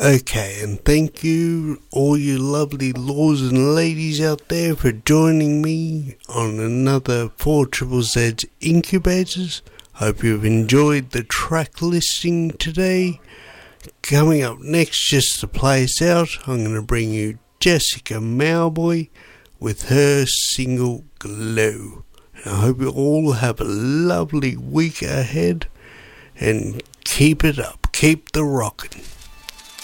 Okay, and thank you, all you lovely lords and ladies out there, for joining me on another 4ZZZ Incubators. Hope you've enjoyed the track listing today. Coming up next, just to play us out, I'm going to bring you Jessica Mauboy with her single Glow. And I hope you all have a lovely week ahead, and keep it up, keep the rockin'.